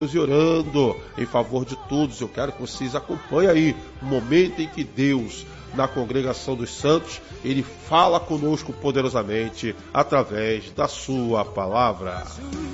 e orando em favor de todos. Eu quero que vocês acompanhem aí o momento em que Deus, na congregação dos santos, Ele fala conosco poderosamente através da sua palavra.